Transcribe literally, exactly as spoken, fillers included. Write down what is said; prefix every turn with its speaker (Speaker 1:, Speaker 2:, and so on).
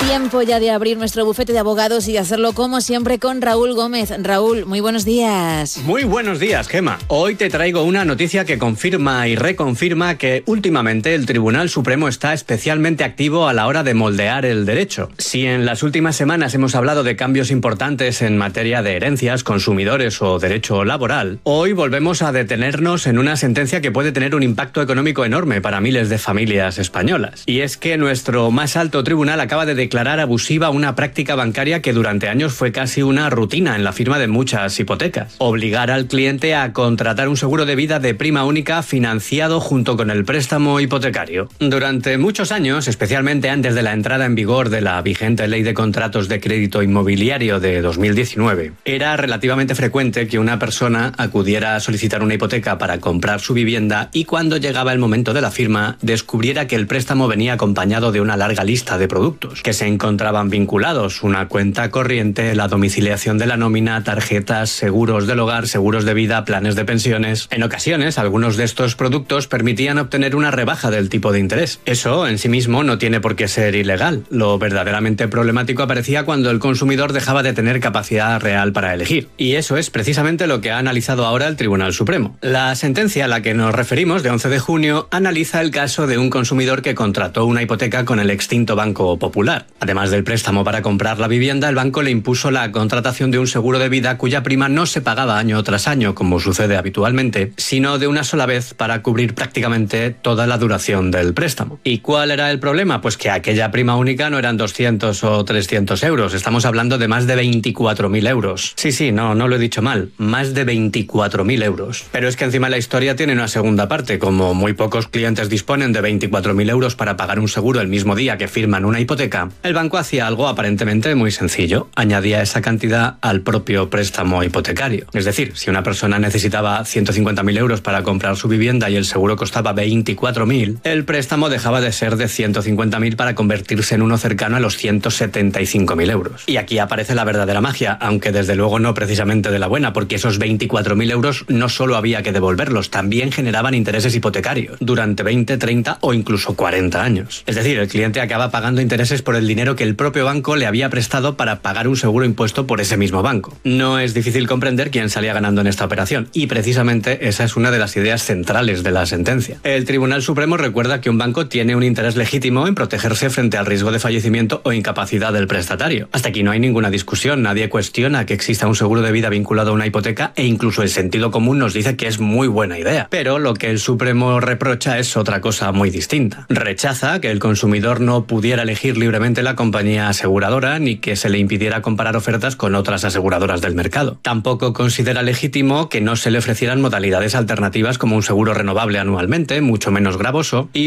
Speaker 1: Tiempo ya de abrir nuestro bufete de abogados y hacerlo como siempre con Raúl Gómez. Raúl, muy buenos días.
Speaker 2: Muy buenos días, Gema. Hoy te traigo una noticia que confirma y reconfirma que últimamente el Tribunal Supremo está especialmente activo a la hora de moldear el derecho. Si en las últimas semanas hemos hablado de cambios importantes en materia de herencias, consumidores o derecho laboral, hoy volvemos a detenernos en una sentencia que puede tener un impacto económico enorme para miles de familias españolas. Y es que nuestro más alto tribunal acaba de declarar abusiva una práctica bancaria que durante años fue casi una rutina en la firma de muchas hipotecas. Obligar al cliente a contratar un seguro de vida de prima única financiado junto con el préstamo hipotecario. Durante muchos años, especialmente antes de la entrada en vigor de la vigente Ley de Contratos de Crédito Inmobiliario de dos mil diecinueve, era relativamente frecuente que una persona acudiera a solicitar una hipoteca para comprar su vivienda y cuando llegaba el momento de la firma descubriera que el préstamo venía acompañado de una larga lista de productos que se encontraban vinculados: una cuenta corriente, la domiciliación de la nómina, tarjetas, seguros del hogar, seguros de vida, planes de pensiones. En ocasiones, algunos de estos productos permitían obtener una rebaja del tipo de interés. Eso en sí mismo no tiene por qué ser ilegal. Lo verdaderamente problemático aparecía cuando el consumidor dejaba de tener capacidad real para elegir. Y eso es precisamente lo que ha analizado ahora el Tribunal Supremo. La sentencia a la que nos referimos, de once de junio, analiza el caso de un consumidor que contrató una hipoteca con el extinto Banco Popular. Además del préstamo para comprar la vivienda, el banco le impuso la contratación de un seguro de vida cuya prima no se pagaba año tras año, como sucede habitualmente, sino de una sola vez para cubrir prácticamente toda la duración del préstamo. ¿Y cuál era el problema? Pues que aquella prima única no eran doscientos o trescientos euros, estamos hablando de más de veinticuatro mil euros. Sí, sí, no, no lo he dicho mal, más de veinticuatro mil euros. Pero es que encima la historia tiene una segunda parte. Como muy pocos clientes disponen de veinticuatro mil euros para pagar un seguro el mismo día que firman una hipoteca, el banco hacía algo aparentemente muy sencillo: añadía esa cantidad al propio préstamo hipotecario. Es decir, si una persona necesitaba ciento cincuenta mil euros para comprar su vivienda y el seguro costaba veinticuatro mil, el préstamo dejaba de ser de ciento cincuenta mil para convertirse en uno cercano a los ciento setenta y cinco mil euros. Y aquí aparece la verdadera magia, aunque desde luego no precisamente de la buena, porque esos veinticuatro mil euros no solo había que devolverlos, también generaban intereses hipotecarios durante veinte, treinta o incluso cuarenta años. Es decir, el cliente acaba pagando intereses por el dinero que el propio banco le había prestado para pagar un seguro impuesto por ese mismo banco. No es difícil comprender quién salía ganando en esta operación, y precisamente esa es una de las ideas centrales de la sentencia. El Tribunal Supremo recuerda que un banco tiene un interés legítimo en protegerse frente al riesgo de fallecimiento o incapacidad del prestatario. Hasta aquí no hay ninguna discusión, nadie cuestiona que exista un seguro de vida vinculado a una hipoteca, e incluso el sentido común nos dice que es muy buena idea. Pero lo que el Supremo reprocha es otra cosa muy distinta. Rechaza que el consumidor no pudiera elegir libremente la compañía aseguradora ni que se le impidiera comparar ofertas con otras aseguradoras del mercado. Tampoco considera legítimo que no se le ofrecieran modalidades alternativas como un seguro renovable anualmente, mucho menos gravoso, y